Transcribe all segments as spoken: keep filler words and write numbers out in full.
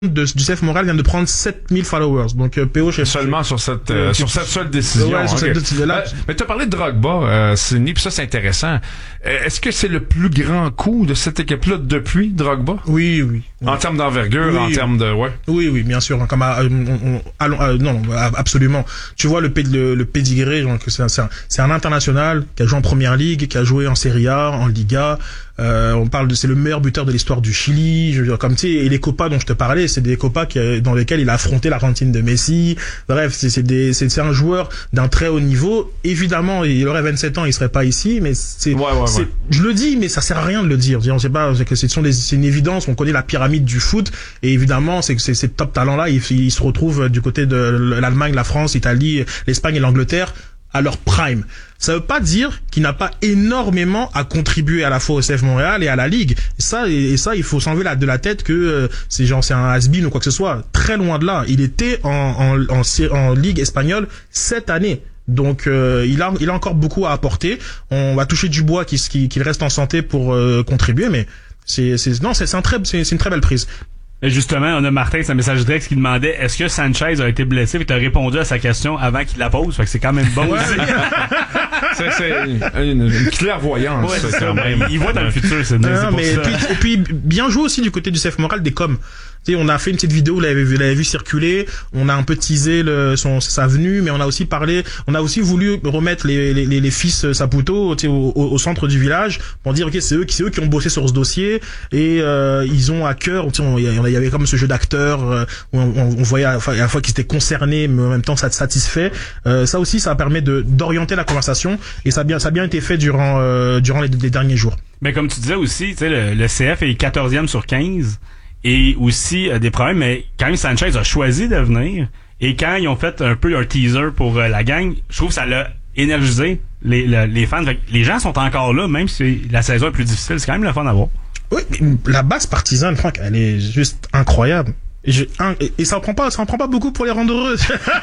de, du C F Montréal vient de prendre sept mille followers. Donc euh, P O chez seulement sur cette euh, euh, sur cette seule décision. Ouais, sur okay. cette, là, euh, mais tu as parlé de Drogba, euh, Sidney, puis ça c'est intéressant. Euh, est-ce que c'est le plus grand coup de cette équipe-là depuis Drogba? Oui, oui. En oui. termes d'envergure, oui, en termes de ouais. Oui, oui, bien sûr. Comme à, on, on, allons, euh, non, absolument. Tu vois le le, le pédigré, genre que c'est un, c'est un c'est un international qui a joué en Première Ligue, qui a joué en Serie A, en Liga. Euh, on parle de c'est le meilleur buteur de l'histoire du Chili. Je veux dire, comme tu sais, et les Copas dont je te parlais, c'est des Copas qui, dans lesquels il a affronté l'Argentine de Messi. Bref, c'est c'est des c'est, c'est un joueur d'un très haut niveau. Évidemment, il aurait vingt-sept ans, il serait pas ici, mais c'est, ouais, ouais, c'est ouais. je le dis, mais ça sert à rien de le dire. On sait pas, c'est que ce sont des c'est une évidence. On connaît la pyramide du foot, et évidemment, c'est que ces, ces top talents là, ils, ils se retrouvent du côté de l'Allemagne, la France, l'Italie, l'Espagne et l'Angleterre à leur prime. Ça veut pas dire qu'il n'a pas énormément à contribuer à la fois au C F Montréal et à la Ligue. Et ça, et, et ça, il faut s'enlever la, de la tête que euh, c'est genre c'est un has-been ou quoi que ce soit. Très loin de là. Il était en, en, en, en Ligue espagnole cette année. Donc euh, il a il a encore beaucoup à apporter. On va toucher du bois qu'il qu'il reste en santé pour euh, contribuer, mais c'est c'est non c'est c'est un très c'est, c'est une très belle prise. Et justement, on a Martin, sa message direct, qui demandait est-ce que Sanchez a été blessé, et tu as répondu à sa question avant qu'il la pose, fait que c'est quand même bon aussi. c'est, c'est une, une clairvoyance. Ouais, c'est quand ça, même. Il voit dans le futur, c'est, non, c'est pour mais ça. Puis, et puis bien joué aussi du côté du C F Montréal des coms. Tu sais, on a fait une petite vidéo, vous l'avez vu, vous l'avez vu circuler. On a un peu teasé le, son, sa venue, mais on a aussi parlé, on a aussi voulu remettre les, les, les, les fils Saputo, tu sais, au, au, au centre du village pour dire, ok, c'est eux qui, c'est eux qui ont bossé sur ce dossier et euh, ils ont à cœur, tu sais, on, il y avait comme ce jeu d'acteurs euh, où on, on, on voyait à, à la fois qu'ils étaient concernés, mais en même temps ça satisfait. Euh, ça aussi, ça permet de d'orienter la conversation et ça a bien, ça a bien été fait durant euh, durant les, les derniers jours. Mais comme tu disais aussi, tu sais, le, le C F est quatorzième sur quinze. Et aussi euh, des problèmes, mais quand même Sanchez a choisi de venir, et quand ils ont fait un peu leur teaser pour euh, la gang, je trouve que ça l'a énergisé les, les, les fans. Fait que les gens sont encore là, même si la saison est plus difficile, c'est quand même le fun à voir. Oui, mais la base partisane, Franck, elle est juste incroyable. Et, je, un, et, et ça en prend pas, ça en prend pas beaucoup pour les rendre heureux.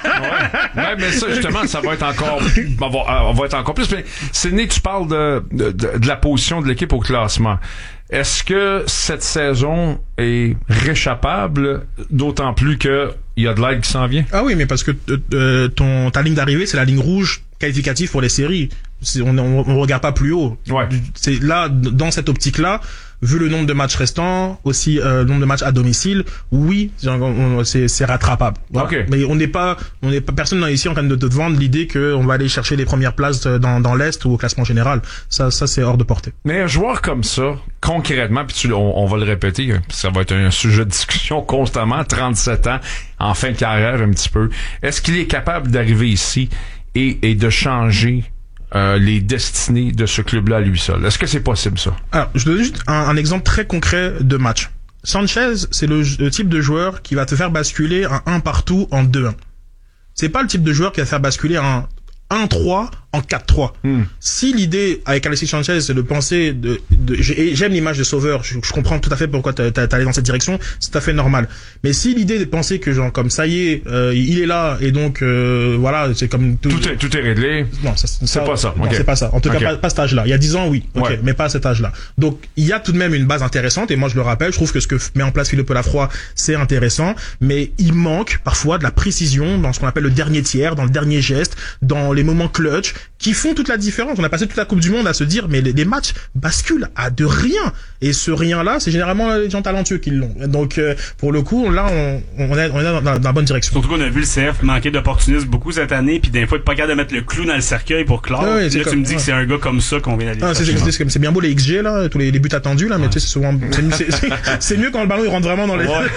ouais. ouais, mais ça justement, ça va être encore, on va, on va être encore plus. Mais Sidney, tu parles de, de, de, de la position de l'équipe au classement. Est-ce que cette saison est réchappable, d'autant plus que il y a de l'aide qui s'en vient? Ah oui, mais parce que euh, ton ta ligne d'arrivée, c'est la ligne rouge qualificative pour les séries. C'est, on, on, on regarde pas plus haut. Ouais. C'est là, dans cette optique-là, vu le nombre de matchs restants, aussi euh, le nombre de matchs à domicile, oui, on, on, c'est, c'est rattrapable. Voilà. Okay. Mais on n'est pas, on n'est pas personne ici en train de te vendre l'idée que on va aller chercher les premières places dans, dans l'Est ou au classement général. Ça, ça c'est hors de portée. Mais un joueur comme ça, concrètement, puis tu, on, on va le répéter, ça va être un sujet de discussion constamment. trente-sept ans, en fin de carrière un petit peu. Est-ce qu'il est capable d'arriver ici et, et de changer Euh, les destinées de ce club-là à lui seul? Est-ce que c'est possible, ça? Alors, je donne juste un, un exemple très concret de match. Sanchez, c'est le, le type de joueur qui va te faire basculer un un partout en deux un. C'est pas le type de joueur qui va te faire basculer un un trois en quatre trois. Mm. Si l'idée avec Alexis Sanchez c'est de penser de, de j'aime l'image de sauveur, je, je comprends tout à fait pourquoi t'as, t'as allé dans cette direction, c'est tout à fait normal. Mais si l'idée est de penser que genre comme ça y est, euh, il est là et donc euh, voilà, c'est comme tout tout est tout est réglé. Non, ça, c'est ça, pas ça. Non, okay. c'est pas ça. En tout okay. cas, pas, pas cet âge-là. Il y a dix ans, oui, ok, ouais. mais pas à cet âge-là. Donc, il y a tout de même une base intéressante et moi je le rappelle, je trouve que ce que met en place Philippe Lafroy, c'est intéressant, mais il manque parfois de la précision dans ce qu'on appelle le dernier tiers, dans le dernier geste, dans les moments clutch qui font toute la différence. On a passé toute la Coupe du Monde à se dire mais les, les matchs basculent à de rien et ce rien là c'est généralement les gens talentueux qui l'ont. Donc euh, pour le coup là on, on est, on est dans, dans, dans la bonne direction. Surtout qu'on a vu le C F manquer d'opportunisme beaucoup cette année puis des fois pas capable de mettre le clou dans le cercueil pour clore. Ah oui, là comme, tu me dis ouais. que c'est un gars comme ça qu'on vient d'aller ah, c'est, c'est, c'est, c'est bien beau les X G là, tous les, les buts attendus là, ouais. mais tu sais c'est souvent c'est, c'est, c'est, c'est mieux quand le ballon il rentre vraiment dans les. Ouais.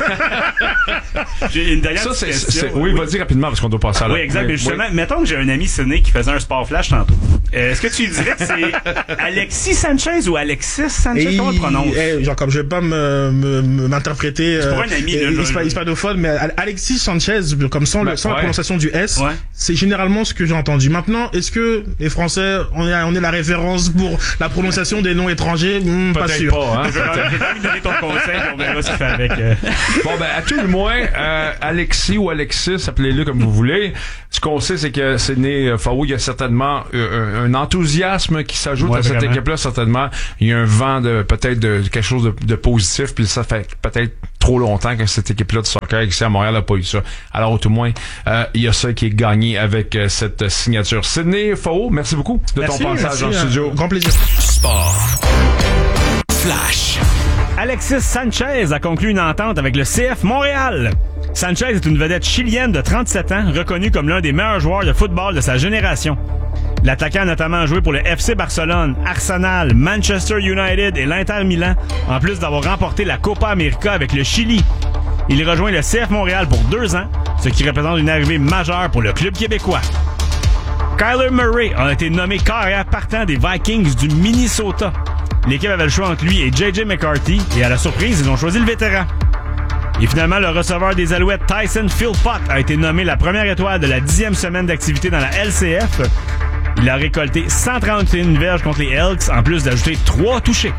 J'ai une dernière ça, c'est, question. C'est, oui, oui, vas-y rapidement parce qu'on doit passer à là. Oui, exact. Mais, justement, oui. mettons que j'ai un ami Sidney qui faisait un sport flash tantôt. Euh, est-ce que tu dirais que c'est Alexis Sanchez ou Alexis Sanchez? Comment on le prononce? Eh, genre, comme je vais pas me, me, me m'interpréter c'est pour un ami, euh, là, hispa- hispanophone, mais Alexis Sanchez, comme sans, bah, le, sans ouais. la prononciation du S, ouais. c'est généralement ce que j'ai entendu. Maintenant, est-ce que les Français, on est, on est la référence pour la prononciation des noms étrangers? Mmh, pas sûr. Pas, hein, je vais pas lui donner ton conseil, on verra ce qu'il fait avec. Euh... Bon, ben, à tout le moins, euh, Alexis ou Alexis, appelez-le comme vous voulez. Ce qu'on sait, c'est que Sidney Fao, il y a certainement un, un enthousiasme qui s'ajoute ouais, à cette vraiment. équipe-là, certainement. Il y a un vent de peut-être de, de quelque chose de, de positif, puis ça fait peut-être trop longtemps que cette équipe-là de soccer ici à Montréal n'a pas eu ça. Alors, au tout moins, euh, il y a ça qui est gagné avec euh, cette signature. Sidney Fao, merci beaucoup de merci, ton passage merci, en studio. Euh, grand plaisir. Sport. Flash. Alexis Sanchez a conclu une entente avec le C F Montréal. Sanchez est une vedette chilienne de trente-sept ans, reconnue comme l'un des meilleurs joueurs de football de sa génération. L'attaquant a notamment joué pour le F C Barcelone, Arsenal, Manchester United et l'Inter Milan, en plus d'avoir remporté la Copa América avec le Chili. Il rejoint le C F Montréal pour deux ans, ce qui représente une arrivée majeure pour le club québécois. Kyler Murray a été nommé carrière partant des Vikings du Minnesota. L'équipe avait le choix entre lui et J J McCarthy, et à la surprise, ils ont choisi le vétéran. Et finalement, le receveur des Alouettes, Tyson Philpott, a été nommé la première étoile de la dixième semaine d'activité dans la L C F. Il a récolté cent trente et une verges contre les Elks, en plus d'ajouter trois touchés.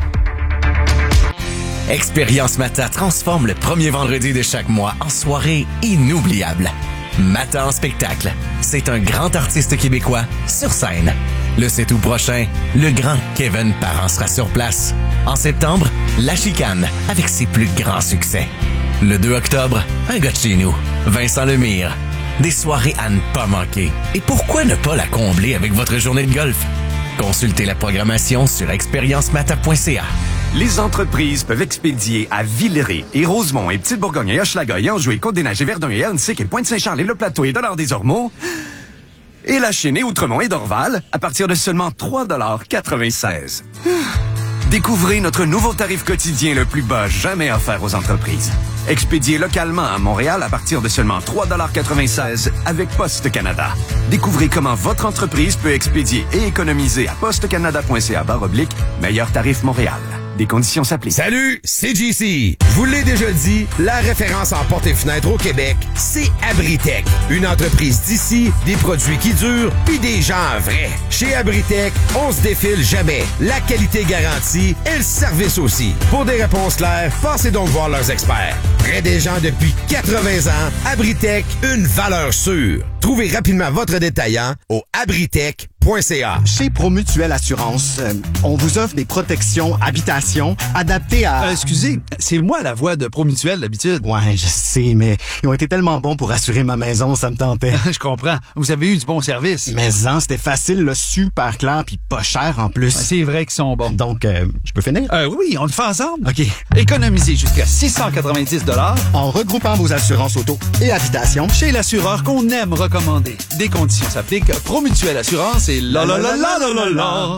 Expérience Mata transforme le premier vendredi de chaque mois en soirée inoubliable. Mata en spectacle. C'est un grand artiste québécois sur scène. Le sept août prochain, le grand Kevin Parent sera sur place. En septembre, La Chicane avec ses plus grands succès. Le deux octobre, un gars de chez nous, Vincent Lemire. Des soirées à ne pas manquer. Et pourquoi ne pas la combler avec votre journée de golf? Consultez la programmation sur expérience mata point c a. Les entreprises peuvent expédier à Villeray et Rosemont et Petite-Bourgogne et Hochelaga et Anjou et Côte-des-Neiges et Verdun et Ernstic et Pointe-Saint-Charles et Le Plateau et Dollard-des-Ormeaux et La Chênaie, Outremont et Dorval à partir de seulement trois dollars quatre-vingt-seize. Découvrez notre nouveau tarif quotidien le plus bas jamais offert aux entreprises. Expédié localement à Montréal à partir de seulement trois dollars quatre-vingt-seize avec Poste Canada. Découvrez comment votre entreprise peut expédier et économiser à postecanada point c a barre oblique meilleur tarif Montréal. Des conditions s'appliquent. Salut, c'est J C. Je vous l'ai déjà dit, la référence en portes et fenêtres au Québec, c'est Abritech. Une entreprise d'ici, des produits qui durent, puis des gens vrais. Chez Abritech, on se défile jamais. La qualité garantie et le service aussi. Pour des réponses claires, passez donc voir leurs experts. Près des gens depuis quatre-vingts ans, Abritech, une valeur sûre. Trouvez rapidement votre détaillant au abritech point c a. Chez Promutuelle Assurance, euh, on vous offre des protections habitation adaptées à... Euh, excusez, c'est moi la voix de Promutuelle d'habitude. Ouais, je sais, mais ils ont été tellement bons pour assurer ma maison, ça me tentait. Je comprends. Vous avez eu du bon service. Mais hein, c'était facile, là, super clair, puis pas cher en plus. C'est vrai qu'ils sont bons. Donc, euh, je peux finir? Euh, oui, on le fait ensemble. OK. Économisez jusqu'à six cent quatre-vingt-dix dollars En regroupant vos assurances auto et habitation chez l'assureur qu'on aime recommander. Des conditions s'appliquent. Promutuelle Assurance et la la la la la la la.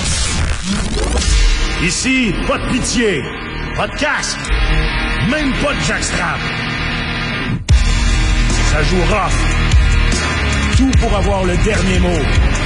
Ici, pas de pitié, pas de casque, même pas de jackstrap. Ça joue rough. Tout pour avoir le dernier mot.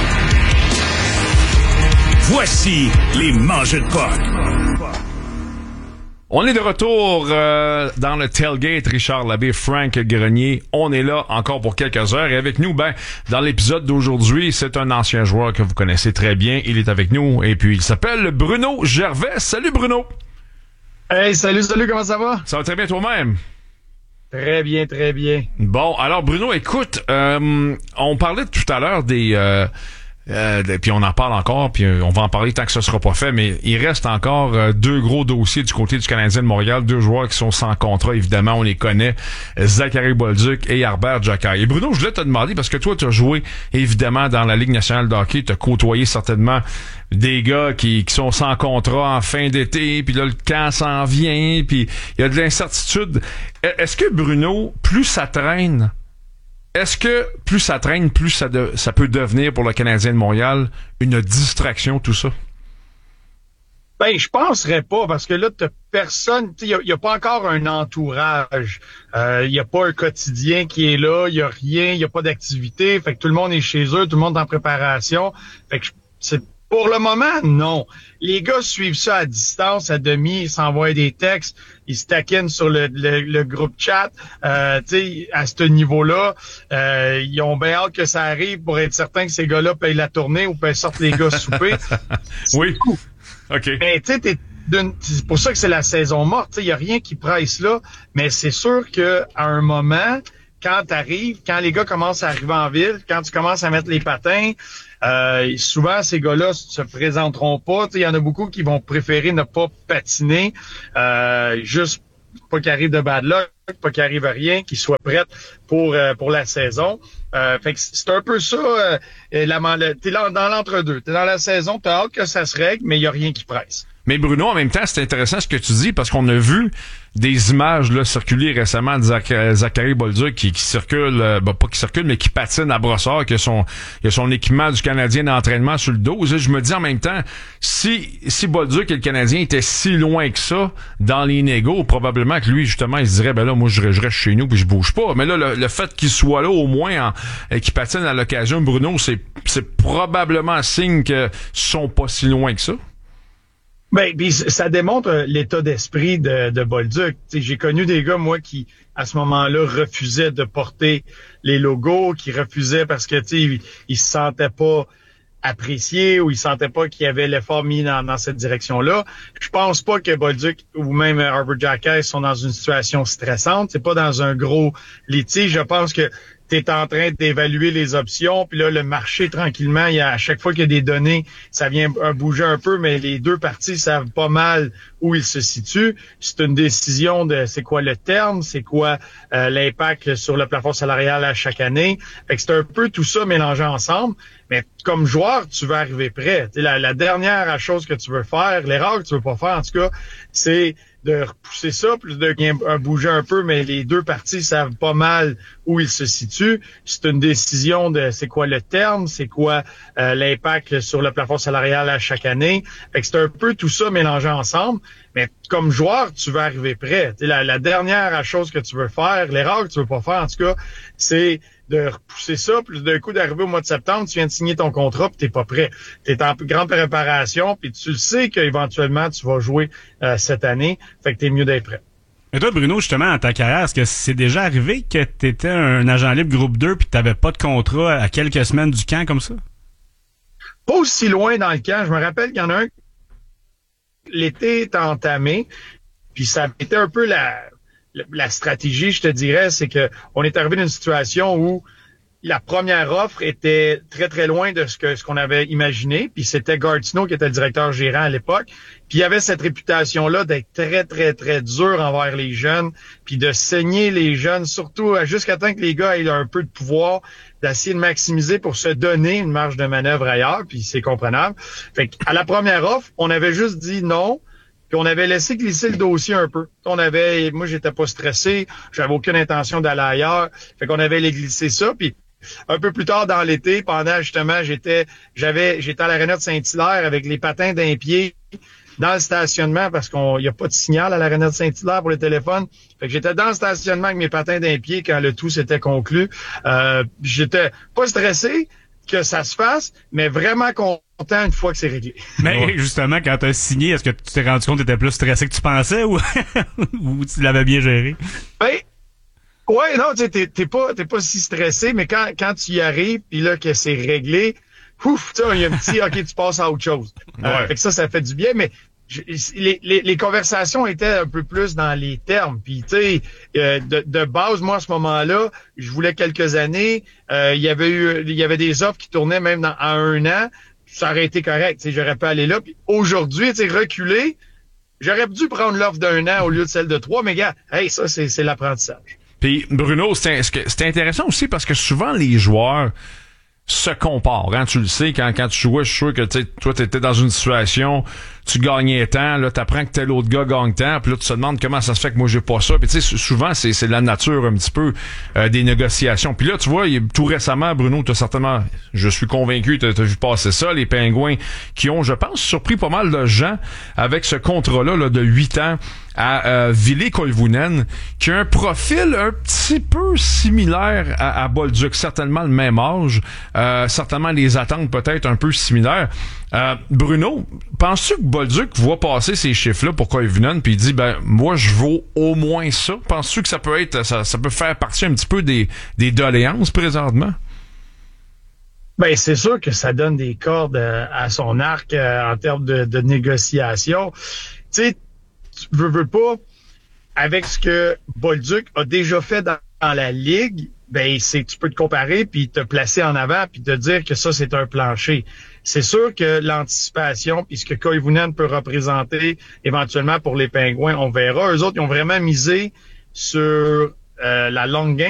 Voici les mangeux de porc. On est de retour euh, dans le tailgate, Richard Labbé, Frank Grenier. On est là encore pour quelques heures. Et avec nous, ben, dans l'épisode d'aujourd'hui, c'est un ancien joueur que vous connaissez très bien. Il est avec nous et puis il s'appelle Bruno Gervais. Salut Bruno! Hey, salut, salut, comment ça va? Ça va très bien toi-même? Très bien, très bien. Bon, alors Bruno, écoute, euh, on parlait tout à l'heure des... Euh, Euh, puis on en parle encore, puis on va en parler tant que ce sera pas fait, mais il reste encore euh, deux gros dossiers du côté du Canadien de Montréal, deux joueurs qui sont sans contrat, évidemment, on les connaît, Zachary Bolduc et Harbert Jacquet. Et Bruno, je voulais te demander, parce que toi, tu as joué, évidemment, dans la Ligue nationale de hockey, tu as côtoyé certainement des gars qui, qui sont sans contrat en fin d'été, puis là, le camp s'en vient, puis il y a de l'incertitude. Est-ce que, Bruno, plus ça traîne, est-ce que plus ça traîne, plus ça, de, ça peut devenir pour le Canadien de Montréal une distraction, tout ça? Ben, je penserais pas, parce que là, t'as personne, il y, y a pas encore un entourage. Il euh, y a pas un quotidien qui est là, il y a rien, il y a pas d'activité. Fait que tout le monde est chez eux, tout le monde est en préparation. Fait que c'est pour le moment, non. Les gars suivent ça à distance, à demi, ils s'envoient des textes, ils se taquinent sur le, le, le groupe chat. Euh, tu sais, à ce niveau-là, euh, ils ont bien hâte que ça arrive pour être certain que ces gars-là payent la tournée ou payent sortent les gars souper. Oui. Tout. OK. Mais tu sais, c'est pour ça que c'est la saison morte. Il y a rien qui presse là, mais c'est sûr que à un moment, quand t'arrives, quand les gars commencent à arriver en ville, quand tu commences à mettre les patins, euh, souvent ces gars-là se présenteront pas. Il y en a beaucoup qui vont préférer ne pas patiner, euh, juste pas qu'il arrive de bad luck, pas qu'il arrive à rien, qu'ils soient prêts pour euh, pour la saison. Euh, fait que c'est un peu ça. Euh, la, t'es là dans l'entre-deux. T'es dans la saison, t'as hâte que ça se règle, mais il y a rien qui presse. Mais Bruno, en même temps, c'est intéressant ce que tu dis parce qu'on a vu des images là circuler récemment de Zach- Zachary Bolduc qui, qui circule, euh, ben, pas qui circule, mais qui patine à brossard, qui a son, qui a son équipement du Canadien d'entraînement sur le dos. Je me dis en même temps, si si Bolduc et le Canadien étaient si loin que ça dans les négos, probablement que lui, justement, il se dirait, ben là, moi, je, je reste chez nous puis je bouge pas. Mais là, le, le fait qu'il soit là au moins, en, et qu'il patine à l'occasion, Bruno, c'est, c'est probablement un signe qu'ils sont pas si loin que ça. Ben, puis ça démontre l'état d'esprit de, de Bolduc. T'sais, j'ai connu des gars, moi, qui, à ce moment-là, refusaient de porter les logos, qui refusaient parce que, tu sais, ils, ils se sentaient pas appréciés ou ils sentaient pas qu'il y avait l'effort mis dans, dans cette direction-là. Je pense pas que Bolduc ou même Arbor Jacquet sont dans une situation stressante. C'est pas dans un gros litige. Je pense que tu es en train d'évaluer les options, puis là, le marché, tranquillement, il y a, à chaque fois qu'il y a des données, ça vient bouger un peu, mais les deux parties savent pas mal où ils se situent. C'est une décision de c'est quoi le terme, c'est quoi euh, l'impact sur le plafond salarial à chaque année. Fait que c'est un peu tout ça mélangé ensemble. Mais comme joueur, tu veux arriver prêt. T'sais, la, la dernière chose que tu veux faire, l'erreur que tu veux pas faire, en tout cas, c'est de repousser ça, plus de un, bouger un peu, mais les deux parties savent pas mal où ils se situent. C'est une décision de c'est quoi le terme, c'est quoi euh, l'impact sur le plafond salarial à chaque année. Fait que c'est un peu tout ça mélangé ensemble. Mais comme joueur, tu veux arriver prêt. La, la dernière chose que tu veux faire, l'erreur que tu veux pas faire, en tout cas, c'est de repousser ça, plus d'un coup d'arriver au mois de septembre, tu viens de signer ton contrat, puis t'es pas prêt. T'es en grande préparation, puis tu le sais qu'éventuellement tu vas jouer euh, cette année, fait que t'es mieux d'être prêt. Et toi, Bruno, justement, dans ta carrière, est-ce que c'est déjà arrivé que t'étais un agent libre groupe deux puis que t'avais pas de contrat à quelques semaines du camp comme ça? Pas aussi loin dans le camp. Je me rappelle qu'il y en a un, l'été est entamé, puis ça était un peu la... La stratégie, je te dirais, c'est que on est arrivé dans une situation où la première offre était très, très loin de ce que ce qu'on avait imaginé. Puis c'était Gatineau qui était le directeur gérant à l'époque. Puis il y avait cette réputation-là d'être très, très, très dur envers les jeunes, puis de saigner les jeunes, surtout jusqu'à temps que les gars aient un peu de pouvoir, d'essayer de maximiser pour se donner une marge de manœuvre ailleurs, puis c'est comprenable. Fait qu'à la première offre, on avait juste dit non. Puis on avait laissé glisser le dossier un peu. On avait, moi j'étais pas stressé, j'avais aucune intention d'aller ailleurs. Fait qu'on avait glissé ça. Puis un peu plus tard dans l'été, pendant justement, j'étais, j'avais, j'étais à l'aréna de Saint-Hilaire avec les patins d'un pied dans le stationnement parce qu'on y a pas de signal à l'aréna de Saint-Hilaire pour le téléphone. Fait que j'étais dans le stationnement avec mes patins d'un pied quand le tout s'était conclu. Euh, j'étais pas stressé que ça se fasse, mais vraiment content une fois que c'est réglé. Mais ouais. Justement, quand tu as signé, est-ce que tu t'es rendu compte que tu étais plus stressé que tu pensais ou, ou tu l'avais bien géré? Ben, ouais, non, tu sais, t'es, t'es pas, t'es pas si stressé, mais quand, quand tu y arrives, puis là, que c'est réglé, ouf, tu sais, il y a un petit, OK, tu passes à autre chose. Ouais. Euh, fait que ça, ça fait du bien, mais je, les, les, les conversations étaient un peu plus dans les termes. Puis, tu sais, euh, de, de base, moi, à ce moment-là, je voulais quelques années. Euh, il y avait eu, il y avait des offres qui tournaient même dans, à un an. Ça aurait été correct, tu sais, j'aurais pu aller là. Puis aujourd'hui, tu sais, reculer, j'aurais dû prendre l'offre d'un an au lieu de celle de trois. Mais gars, hey, ça, c'est, c'est l'apprentissage. Puis, Bruno, c'est, c'est intéressant aussi parce que souvent, les joueurs se comparent. Hein? Tu le sais, quand, quand tu jouais, je suis sûr que toi, tu étais dans une situation, tu gagnais tant, là, t'apprends que tel autre gars gagne tant, puis là, tu te demandes comment ça se fait que moi, j'ai pas ça. Puis tu sais, souvent, c'est, c'est la nature un petit peu euh, des négociations. Puis là, tu vois, il, tout récemment, Bruno, t'as certainement, je suis convaincu, t'as, t'as vu passer ça, les Pingouins qui ont, je pense, surpris pas mal de gens avec ce contrat-là là, de huit ans à euh, Ville Koivunen, qui a un profil un petit peu similaire à, à Bolduc, certainement le même âge, euh, certainement les attentes peut-être un peu similaires. Euh, Bruno, penses-tu que Bolduc voit passer ces chiffres-là pour Koivunen puis il dit ben moi je vaux au moins ça? Penses-tu que ça peut être ça, ça peut faire partie un petit peu des, des doléances présentement? Ben c'est sûr que ça donne des cordes euh, à son arc euh, en termes de, de négociation. Tu sais, tu veux, veux pas, avec ce que Bolduc a déjà fait dans dans la ligue, ben c'est tu peux te comparer puis te placer en avant puis te dire que ça c'est un plancher. C'est sûr que l'anticipation puis ce que Koivunen peut représenter éventuellement pour les Pingouins, on verra. Eux autres, ils ont vraiment misé sur euh, la longue game.